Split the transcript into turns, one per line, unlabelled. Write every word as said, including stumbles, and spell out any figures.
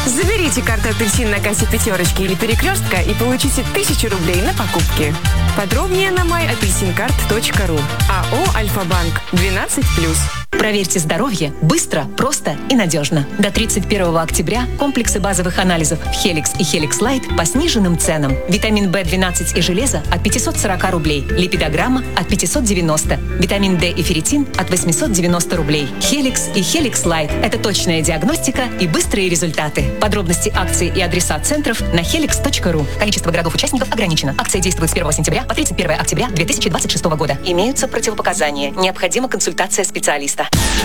Заберите карту «Апельсин» на кассе «Пятерочки» или «Перекрестка» и получите тысячу рублей на покупки. Подробнее на май апельсин карт точка ру. АО «Альфа-банк» двенадцать плюс.
Проверьте здоровье быстро, просто и надежно. До тридцать первого октября комплексы базовых анализов Helix и Helix Light по сниженным ценам. Витамин бэ двенадцать и железо от пятисот сорока рублей. Липидограмма от пятисот девяносто. Витамин D и ферритин от восемьсот девяносто рублей. Helix и Helix Light – это точная диагностика и быстрые результаты. Подробности акций и адреса центров на helix точка ру. Количество городов-участников ограничено. Акция действует с первого сентября по тридцать первое октября две тысячи двадцать шестого года. Имеются противопоказания. Необходима консультация специалиста.